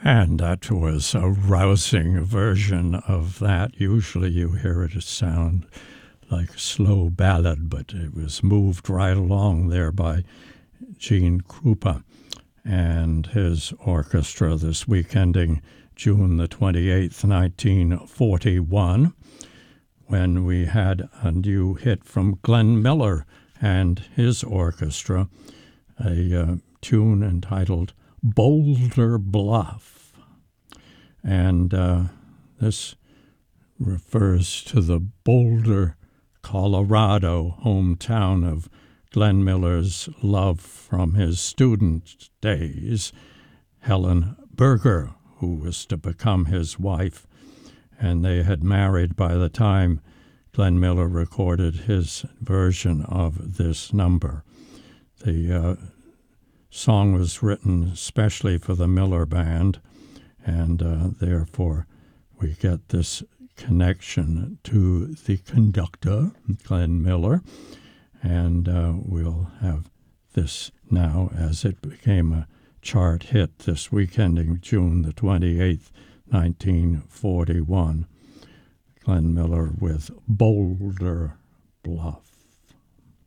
And that was a rousing version of that. Usually you hear it sound like a slow ballad, but it was moved right along there by Gene Krupa and his orchestra this week ending June the 28th, 1941, when we had a new hit from Glenn Miller and his orchestra, a tune entitled Boulder Bluff. And this refers to the Boulder, Colorado hometown of Glenn Miller's love from his student days, Helen Berger, who was to become his wife, and they had married by the time Glenn Miller recorded his version of this number. The song was written especially for the Miller Band, and therefore we get this connection to the conductor, Glenn Miller, and we'll have this now as it became a chart hit this week ending June the 28th, 1941. Glenn Miller with Boulder Bluff.